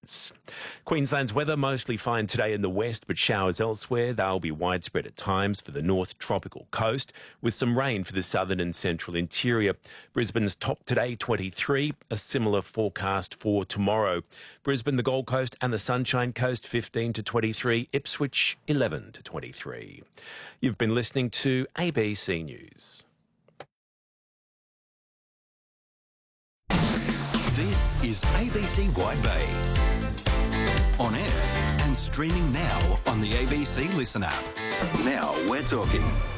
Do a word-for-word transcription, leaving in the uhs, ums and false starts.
winds. Queensland's weather mostly fine today in the west, but showers elsewhere. They'll be widespread at times for the north tropical coast, with some rain for the southern and central interior. Brisbane's top today, twenty-three, a similar forecast for tomorrow. Brisbane, the Gold Coast and the Sunshine Coast, fifteen to twenty-three. Ipswich, eleven to twenty-three. You've been listening to A B C News. This is A B C Wide Bay. On air and streaming now on the A B C Listen app. Now we're talking.